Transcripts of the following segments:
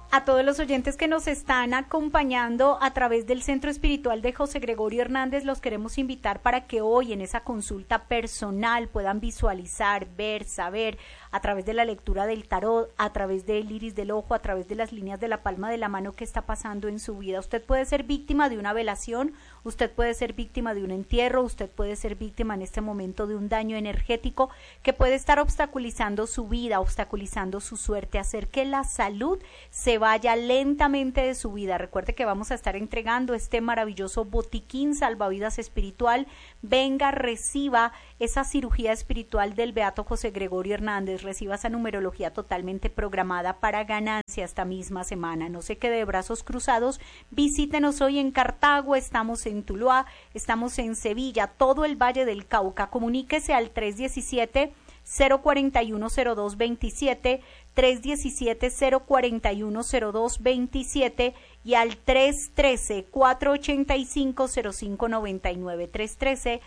A todos los oyentes que nos están acompañando a través del Centro Espiritual de José Gregorio Hernández, los queremos invitar para que hoy en esa consulta personal puedan visualizar, ver, saber, a través de la lectura del tarot, a través del iris del ojo, a través de las líneas de la palma de la mano, qué está pasando en su vida. Usted puede ser víctima de una velación, usted puede ser víctima de un entierro, usted puede ser víctima en este momento de un daño energético que puede estar obstaculizando su vida, obstaculizando su suerte, hacer que la salud se vaya lentamente de su vida. Recuerde que vamos a estar entregando este maravilloso botiquín salvavidas espiritual. Venga, reciba esa cirugía espiritual del Beato José Gregorio Hernández, reciba esa numerología totalmente programada para ganancia esta misma semana. No se quede de brazos cruzados, visítenos hoy en Cartago, estamos en Tuluá, estamos en Sevilla, todo el Valle del Cauca. Comuníquese al 317-041-0227, 317-041-0227 y al 313-485-0599,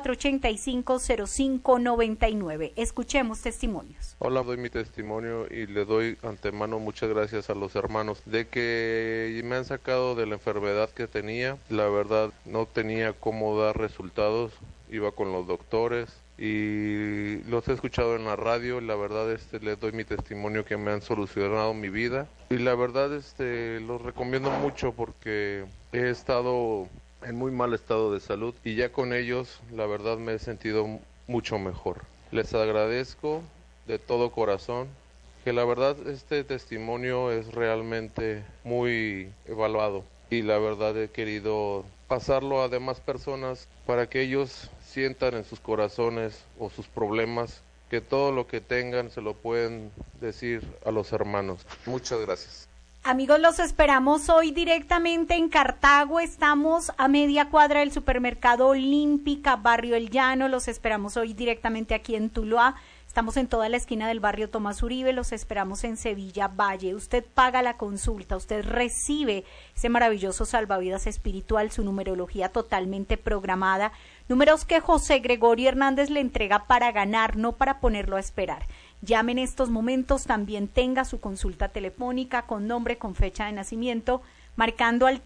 313-485-0599. Escuchemos testimonios. Hola, doy mi testimonio y le doy antemano muchas gracias a los hermanos de que me han sacado de la enfermedad que tenía. La verdad no tenía cómo dar resultados, iba con los doctores y los he escuchado en la radio. La verdad les doy mi testimonio que me han solucionado mi vida y la verdad los recomiendo mucho porque he estado en muy mal estado de salud y ya con ellos la verdad me he sentido mucho mejor. Les agradezco de todo corazón, que la verdad este testimonio es realmente muy evaluado y la verdad he querido pasarlo a demás personas para que ellos sientan en sus corazones o sus problemas que todo lo que tengan se lo pueden decir a los hermanos. Muchas gracias. Amigos, los esperamos hoy directamente en Cartago, estamos a media cuadra del supermercado Olímpica, Barrio El Llano, los esperamos hoy directamente aquí en Tuluá, estamos en toda la esquina del barrio Tomás Uribe, los esperamos en Sevilla Valle. Usted paga la consulta, usted recibe ese maravilloso salvavidas espiritual, su numerología totalmente programada, números que José Gregorio Hernández le entrega para ganar, no para ponerlo a esperar. Llame en estos momentos, también tenga su consulta telefónica con nombre, con fecha de nacimiento, marcando al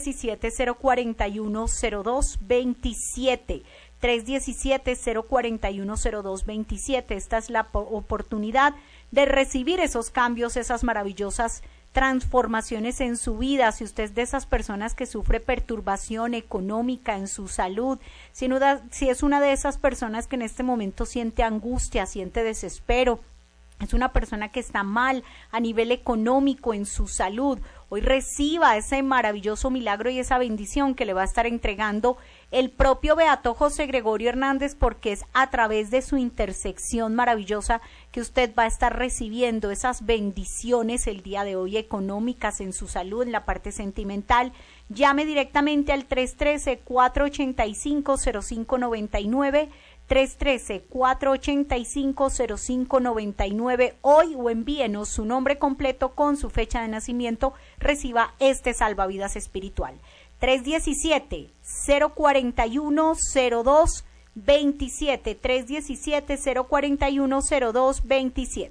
317-041-0227, 317-041-0227. Esta es la oportunidad de recibir esos cambios, esas maravillosas transformaciones en su vida. Si usted es de esas personas que sufre perturbación económica en su salud, si es una de esas personas que en este momento siente angustia, siente desespero, es una persona que está mal a nivel económico en su salud, hoy reciba ese maravilloso milagro y esa bendición que le va a estar entregando el propio Beato José Gregorio Hernández, porque es a través de su intersección maravillosa que usted va a estar recibiendo esas bendiciones el día de hoy económicas en su salud, en la parte sentimental. Llame directamente al 313-485-0599, 313-485-0599 hoy, o envíenos su nombre completo con su fecha de nacimiento, reciba este salvavidas espiritual. 317-041-0227, 317-041-0227.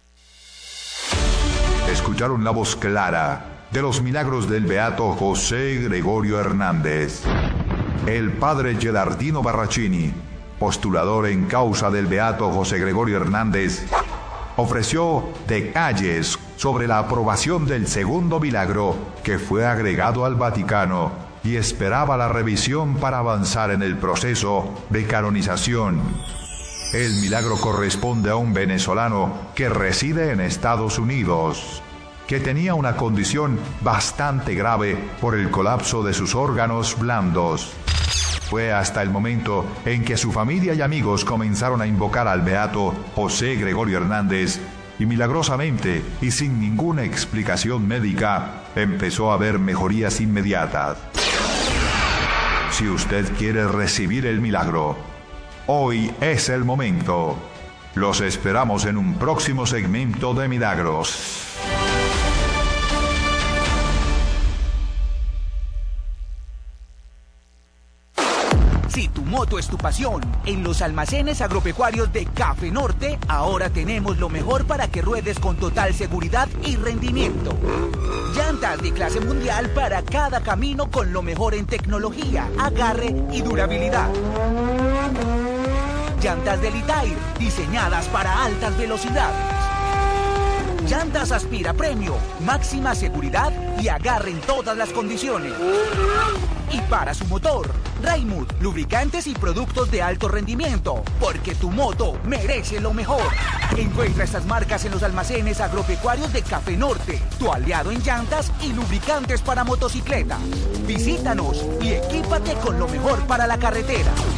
Escucharon la voz clara de los milagros del Beato José Gregorio Hernández. El padre Gelardino Barracini, postulador en causa del Beato José Gregorio Hernández, ofreció detalles sobre la aprobación del segundo milagro que fue agregado al Vaticano y esperaba la revisión para avanzar en el proceso de canonización. El milagro corresponde a un venezolano que reside en Estados Unidos, que tenía una condición bastante grave por el colapso de sus órganos blandos. Fue hasta el momento en que su familia y amigos comenzaron a invocar al Beato José Gregorio Hernández y milagrosamente y sin ninguna explicación médica empezó a haber mejorías inmediatas. Si usted quiere recibir el milagro, hoy es el momento. Los esperamos en un próximo segmento de Milagros. Si tu moto es tu pasión, en los almacenes agropecuarios de Café Norte, ahora tenemos lo mejor para que ruedes con total seguridad y rendimiento. Llantas de clase mundial para cada camino con lo mejor en tecnología, agarre y durabilidad. Llantas de Litair, diseñadas para altas velocidades. Llantas Aspira Premio, máxima seguridad y agarre en todas las condiciones. Y para su motor, Raimund, lubricantes y productos de alto rendimiento, porque tu moto merece lo mejor. Encuentra estas marcas en los almacenes agropecuarios de Café Norte, tu aliado en llantas y lubricantes para motocicletas. Visítanos y equípate con lo mejor para la carretera.